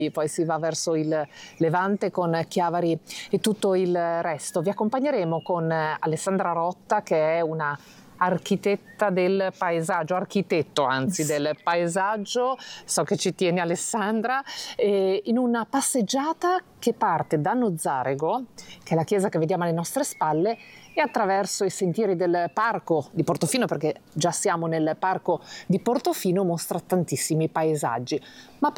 poi si va verso il Levante con Chiavari e tutto il resto. Vi accompagneremo con Alessandra Rotta, che è una architetto del paesaggio, so che ci tiene Alessandra, in una passeggiata che parte da Nozzarego, che è la chiesa che vediamo alle nostre spalle, e attraverso i sentieri del parco di Portofino, perché già siamo nel parco di Portofino, mostra tantissimi paesaggi. Ma